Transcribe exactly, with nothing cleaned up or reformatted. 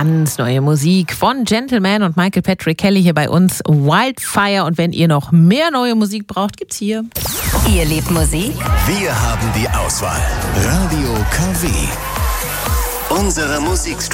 ganz neue Musik von Gentleman und Michael Patrick Kelly hier bei uns. Wildfire. Und wenn ihr noch mehr neue Musik braucht, gibt's hier. Ihr liebt Musik? Wir haben die Auswahl. Radio K W. Unsere Musikstream.